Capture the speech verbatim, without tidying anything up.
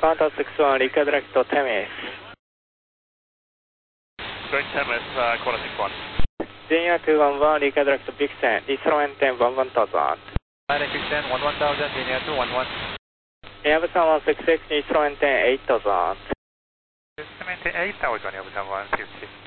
Qantas six one, Rica direct to Temis. Going Temis, uh, Qantas six one. ジェイアールにひゃくじゅういち、Rica direct to Vixen, Israel ten, one one thousand. Nine Vixen, one one thousand, Junior two one one. Airbus one six six, Israel ten, eight thousand. Cement eight thousand, Airbus one fifty.